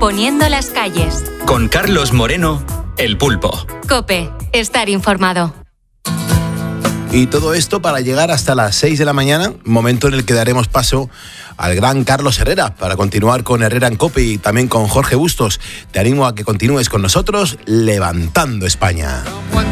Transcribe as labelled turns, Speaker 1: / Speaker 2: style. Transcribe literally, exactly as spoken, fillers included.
Speaker 1: poniendo las calles.
Speaker 2: Con Carlos Moreno, El Pulpo.
Speaker 1: COPE, estar informado.
Speaker 3: Y todo esto para llegar hasta las seis de la mañana, momento en el que daremos paso al gran Carlos Herrera, para continuar con Herrera en COPE y también con Jorge Bustos. Te animo a que continúes con nosotros levantando España.